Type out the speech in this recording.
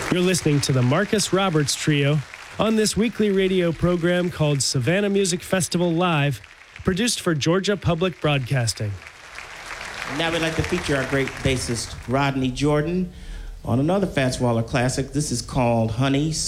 You're listening to the Marcus Roberts Trio on this weekly radio program called Savannah Music Festival Live, produced for Georgia Public Broadcasting. Now we'd like to feature our great bassist, Rodney Jordan, on another Fats Waller classic. This is called Honey